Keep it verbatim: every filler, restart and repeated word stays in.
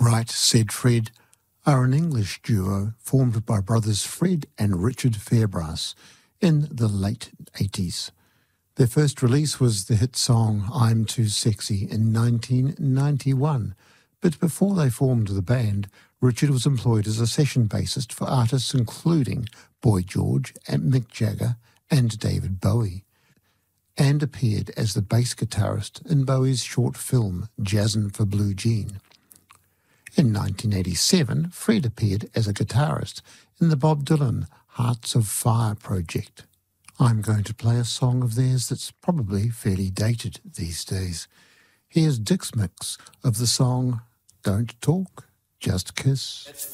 Right Said Fred are an English duo formed by brothers Fred and Richard Fairbrass in the late eighties. Their first release was the hit song I'm Too Sexy in nineteen ninety-one, but before they formed the band, Richard was employed as a session bassist for artists including Boy George and Mick Jagger and David Bowie, and appeared as the bass guitarist in Bowie's short film Jazzin' for Blue Jean. In nineteen eighty-seven, Fred appeared as a guitarist in the Bob Dylan Hearts of Fire project. I'm going to play a song of theirs that's probably fairly dated these days. Here's Dick's mix of the song Don't Talk, Just Kiss.